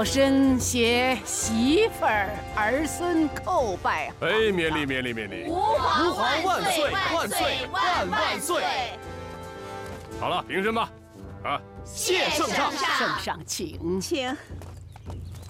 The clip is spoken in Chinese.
生携媳妇儿儿孙叩拜。 哎，免礼免礼免礼！ 吾皇万岁万岁万万岁！ 好了，平身吧。啊， 谢圣上。 圣上请。